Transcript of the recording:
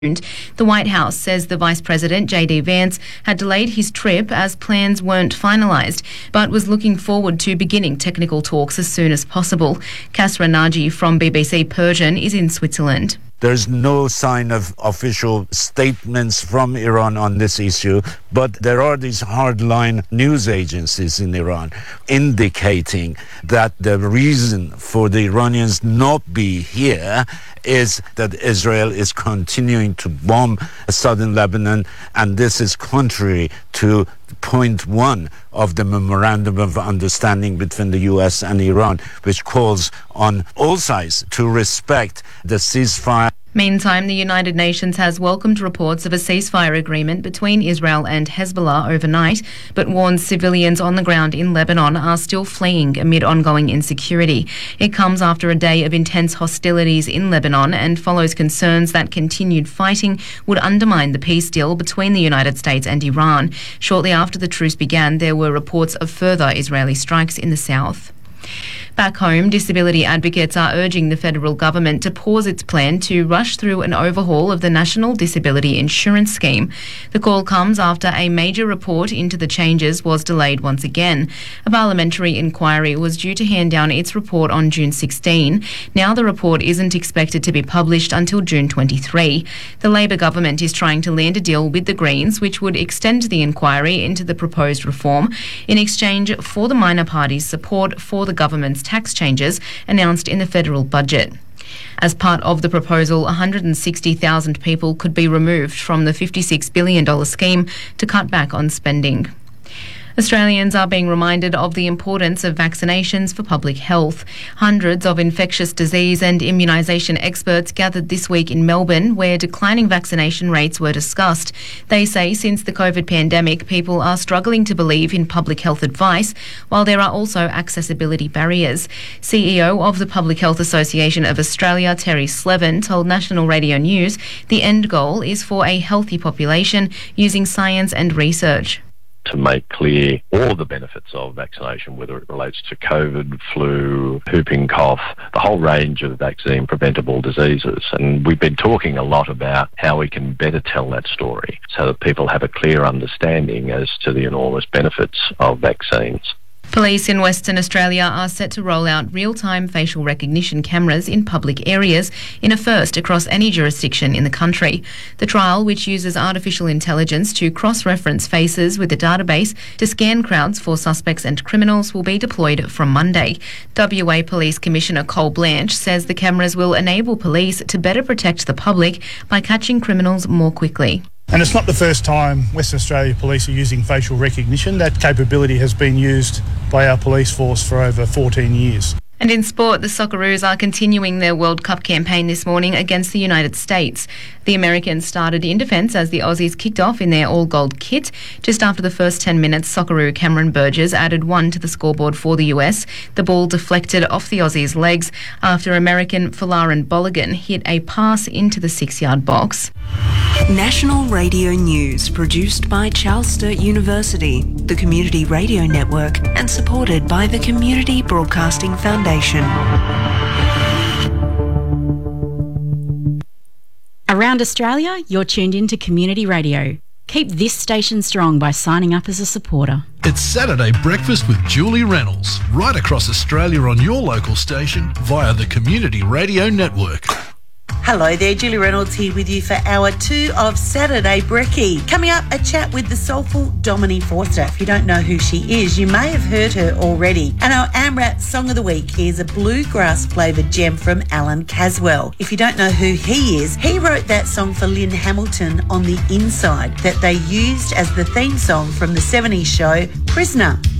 The White House says the Vice President, J.D. Vance, had delayed his trip as plans weren't finalised, but was looking forward to beginning technical talks as soon as possible. Kasra Naji from BBC Persian is in Switzerland. There's no sign of official statements from Iran on this issue, but there are these hardline news agencies in Iran indicating that the reason for the Iranians not be here is that Israel is continuing to bomb southern Lebanon, and this is contrary to point 1 of the Memorandum of Understanding between the U.S. and Iran, which calls on all sides to respect the ceasefire. Meantime, the United Nations has welcomed reports of a ceasefire agreement between Israel and Hezbollah overnight, but warns civilians on the ground in Lebanon are still fleeing amid ongoing insecurity. It comes after a day of intense hostilities in Lebanon and follows concerns that continued fighting would undermine the peace deal between the United States and Iran. Shortly after the truce began, there were reports of further Israeli strikes in the south. Back home, disability advocates are urging the federal government to pause its plan to rush through an overhaul of the National Disability Insurance Scheme. The call comes after a major report into the changes was delayed once again. A parliamentary inquiry was due to hand down its report on June 16. Now the report isn't expected to be published until June 23. The Labor government is trying to land a deal with the Greens, which would extend the inquiry into the proposed reform in exchange for the minor party's support for the government's tax changes announced in the federal budget. As part of the proposal, 160,000 people could be removed from the $56 billion scheme to cut back on spending. Australians are being reminded of the importance of vaccinations for public health. Hundreds of infectious disease and immunisation experts gathered this week in Melbourne, where declining vaccination rates were discussed. They say since the COVID pandemic, people are struggling to believe in public health advice, while there are also accessibility barriers. CEO of the Public Health Association of Australia, Terry Slevin, told National Radio News the end goal is for a healthy population using science and research. To make clear all the benefits of vaccination, whether it relates to COVID, flu, whooping cough, the whole range of vaccine preventable diseases. And we've been talking a lot about how we can better tell that story so that people have a clear understanding as to the enormous benefits of vaccines. Police in Western Australia are set to roll out real-time facial recognition cameras in public areas in a first across any jurisdiction in the country. The trial, which uses artificial intelligence to cross-reference faces with a database to scan crowds for suspects and criminals, will be deployed from Monday. WA Police Commissioner Cole Blanche says the cameras will enable police to better protect the public by catching criminals more quickly. And it's not the first time Western Australia Police are using facial recognition. That capability has been used by our police force for over 14 years. And in sport, the Socceroos are continuing their World Cup campaign this morning against the United States. The Americans started in defence as the Aussies kicked off in their all-gold kit. Just after the first 10 minutes, Socceroo Cameron Burgess added 1 to the scoreboard for the US. The ball deflected off the Aussies' legs after American Folarin Balogun hit a pass into the 6-yard box. National Radio News, produced by Charles Sturt University, the Community Radio Network, and supported by the Community Broadcasting Foundation. Around Australia, you're tuned in to Community Radio. Keep this station strong by signing up as a supporter. It's Saturday Breakfast with Julie Reynolds, right across Australia on your local station via the Community Radio Network. Hello there, Julie Reynolds here with you for hour 2 of Saturday Brekkie. Coming up, a chat with the soulful Dominique Forster. If you don't know who she is, you may have heard her already. And our AMRAT Song of the Week is a bluegrass-flavoured gem from Alan Caswell. If you don't know who he is, he wrote that song for Lynn Hamilton on The Inside that they used as the theme song from the 70s show Prisoner.